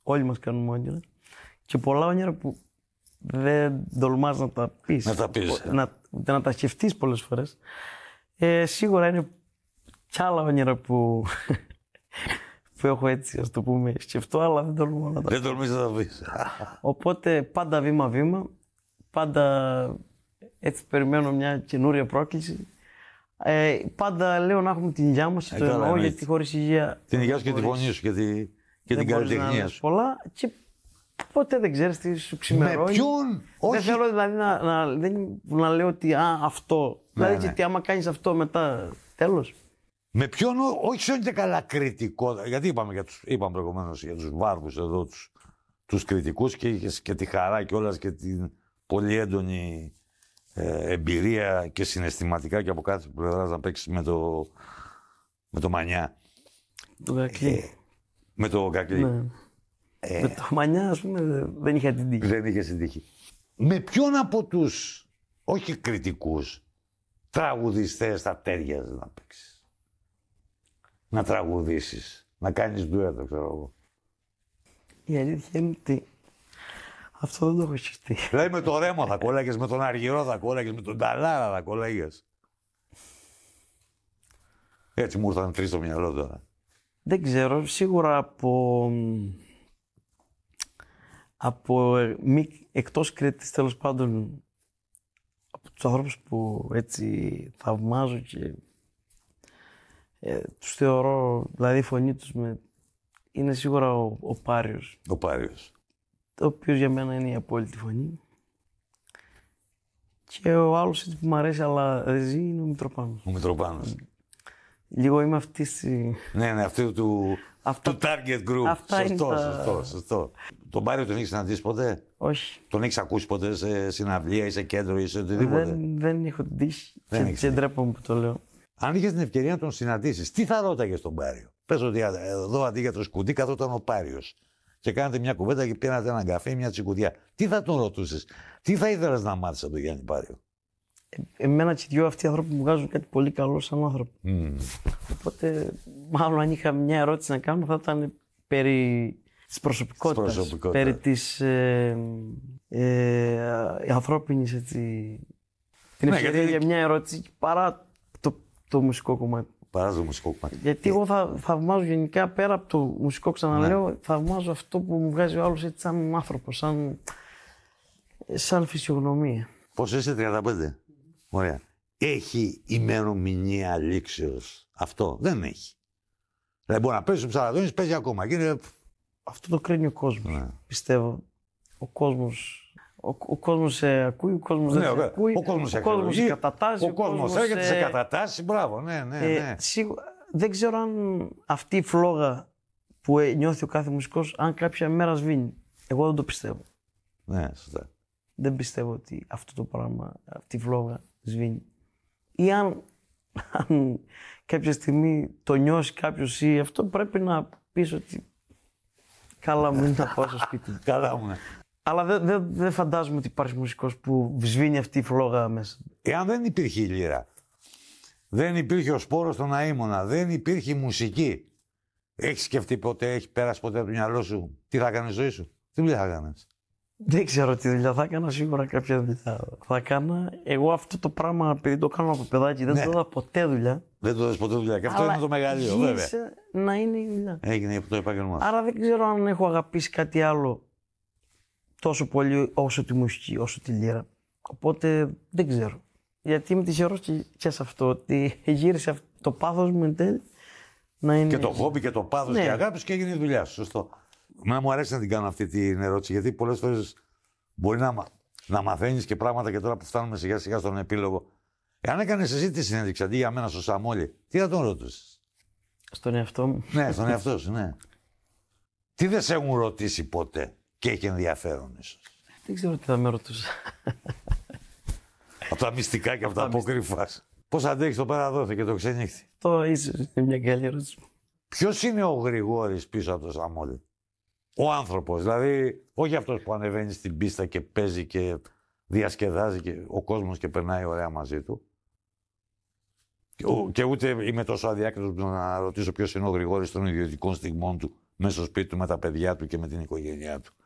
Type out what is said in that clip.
όλοι μας κάνουμε όνειρα. Και πολλά όνειρα που δεν τολμάς να τα πεις. Να τα πεις. Να τα σκεφτείς πολλές φορές. Σίγουρα είναι κι άλλα όνειρα που έχω έτσι, ας το πούμε, σκεφτώ, αλλά δεν τολμώ να τα Δεν τολμείς να τα πεις. Οπότε πάντα βήμα-βήμα, πάντα έτσι περιμένω μια καινούρια πρόκληση. Πάντα λέω να έχουμε την υγειά μας, το εννοώ, γιατί χωρίς υγεία... Την υγειά σου και τη φωνή σου και την καλλιτεχνία σου. Πολλά και ποτέ δεν ξέρεις τι σου ξημερώνει. Με ποιον, όχι. Δεν θέλω δηλαδή να λέω ότι αυτό. Ναι, δηλαδή και τι άμα κάνεις αυτό μετά, τέλος. Με ποιον, όχι σε και καλά κριτικό. Γιατί είπαμε προηγουμένως για τους βάρβους εδώ, τους κριτικούς και είχες και τη χαρά και όλας και την πολύ έντονη εμπειρία και συναισθηματικά και από κάθε πλευρά να παίξεις με το Μανιά. Το Κακλή. Με το Κακλή. Ναι. Με το Μανιά, ας πούμε, δεν είχα την τύχη. Δεν είχε την τύχη. Με ποιον από τους, όχι κριτικούς, τραγουδιστές θα τέριαζε να παίξεις? Να τραγουδήσεις, να κάνεις ντουέτο, ξέρω εγώ. Η αλήθεια είναι ότι αυτό δεν το έχω σκεφτεί. Δηλαδή με το Ρέμο θα κόλλαγες, με τον Αργυρό θα κόλλαγες, με τον Ταλάρα θα κόλλαγες. Έτσι μου ήρθαν τρεις στο μυαλό τώρα. Δεν ξέρω, σίγουρα από εκτός Κρήτης, τέλος πάντων, από τους ανθρώπους που έτσι θαυμάζω και τους θεωρώ, δηλαδή η φωνή τους είναι σίγουρα ο Πάριος. Ο Πάριος. Ο οποίος για μένα είναι η απόλυτη φωνή. Και ο άλλος έτσι που μου αρέσει αλλά δεν ζει είναι ο Μητροπάνος. Ο Μητροπάνος. Λίγο είμαι αυτή στη... Ναι, αυτή του target group. Αυτά σωστό. Τον Πάριο τον έχεις συναντήσει ποτέ? Όχι. Τον έχεις ακούσει ποτέ σε συναυλία ή σε κέντρο ή σε οτιδήποτε? Δεν έχω την τύχη και ντρέπομαι που το λέω. Αν είχες την ευκαιρία να τον συναντήσεις, τι θα ρώταγες τον Πάριο? Πες ότι εδώ αντί για το σκουτί καθόταν ο Πάριος και κάνατε μια κουβέντα και πήρατε έναν καφέ ή μια τσικουδιά. Τι θα τον ρωτούσες? Τι θα ήθελες να μάθεις από τον Γιάννη Πάριο? Εμένα και δυο αυτοί οι άνθρωποι μου βγάζουν κάτι πολύ καλό σαν άνθρωπο. Οπότε, μάλλον αν είχα μια ερώτηση να κάνω, θα ήταν περί της προσωπικότητας. Περί της ανθρώπινης, έτσι, την ευκαιρία για μια ερώτηση παρά το μουσικό κομμάτι. Παρά το μουσικό κομμάτι. Γιατί εγώ θαυμάζω γενικά, πέρα από το μουσικό, ξαναλέω, θαυμάζω αυτό που μου βγάζει ο άλλος έτσι σαν άνθρωπο, σαν φυσιογνωμία. Πόσο είσαι, 35? Ωραία. Έχει ημερομηνία λήξεως αυτό? Δεν έχει. Δηλαδή μπορεί να παίζει ο Ψαραδόνης, παίζει ακόμα. Αυτό το κρίνει ο κόσμος, πιστεύω. Ο κόσμος σε ακούει, ο κόσμος δεν σε ακούει. Ο κόσμος σε κατατάσσει. Ο κόσμος έρχεται σε κατατάσσει. Μπράβο, ναι. Σίγουρα, δεν ξέρω αν αυτή η φλόγα που νιώθει ο κάθε μουσικός, αν κάποια μέρα σβήνει. Εγώ δεν το πιστεύω. Ναι, σωστά. Δεν πιστεύω ότι αυτό το πράγμα, αυτή η φλόγα σβήνει. Ή αν κάποια στιγμή το νιώσει κάποιος ή αυτό, πρέπει να πεις ότι καλά μου είναι να πάω στο σπίτι μου. Καλά μου, ναι. Αλλά δεν φαντάζομαι ότι υπάρχει μουσικός που σβήνει αυτή η φλόγα μέσα. Εάν δεν υπήρχε η λύρα, δεν υπήρχε ο σπόρος στον αείμονα, δεν υπήρχε η μουσική, έχεις σκεφτεί ποτέ, έχει πέρασει ποτέ από το μυαλό σου τι θα κάνεις ζωή σου? Τι δουλειά θα κάνεις? Δεν ξέρω τι δουλειά θα έκανα, σίγουρα κάποια δουλειά θα έκανα. Εγώ αυτό το πράγμα, επειδή το κάνω από παιδάκι, δεν το είδα ποτέ δουλειά. Δεν το είδες ποτέ δουλειά. Και αυτό είναι το μεγαλείο, βέβαια. Να είναι η δουλειά. Έγινε το επάγγελμά σου. Άρα δεν ξέρω αν έχω αγαπήσει κάτι άλλο τόσο πολύ όσο τη μουσική, όσο τη λύρα. Οπότε δεν ξέρω. Γιατί είμαι τυχερός και σε αυτό, ότι γύρισε το πάθος μου εν τέλει να είναι. Και το χόμπι και το πάθος και αγάπης και έγινε η δουλειά σου. Σωστό. Μένα μου αρέσει να την κάνω αυτή την ερώτηση, γιατί πολλές φορές μπορεί να μαθαίνεις και πράγματα και τώρα που φτάνουμε σιγά σιγά στον επίλογο. Εάν έκανες εσύ τη συνέντευξη αντί για μένα στο Σαμόλη, τι θα τον ρωτήσεις? Στον εαυτό μου. Ναι, στον εαυτό σου, ναι. Τι δεν σε έχουν ρωτήσει ποτέ και έχει ενδιαφέρον ίσως? Δεν ξέρω τι θα με ρωτούσα. Από τα μυστικά και από τα αποκρύφα. Πώς αντέχεις το παραδόθη και το ξενύχτη? Το ίσως είναι μια καλή ερώτηση. Ποιος είναι ο Γρηγόρης πίσω από το Σαμόλη? Ο άνθρωπος, δηλαδή όχι αυτός που ανεβαίνει στην πίστα και παίζει και διασκεδάζει και ο κόσμος και περνάει ωραία μαζί του. Και ούτε είμαι τόσο αδιάκριτος να ρωτήσω ποιος είναι ο Γρηγόρης των ιδιωτικών στιγμών του μέσα στο σπίτι του με τα παιδιά του και με την οικογένειά του.